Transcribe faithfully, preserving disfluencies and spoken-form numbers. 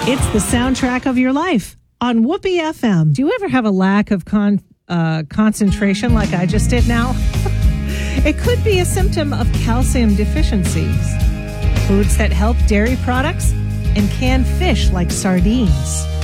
It's the soundtrack of your life on Whoopee F M. Do you ever have a lack of con- uh, concentration like I just did now? It could be a symptom of calcium deficiencies. Foods that help: dairy products and canned fish like sardines.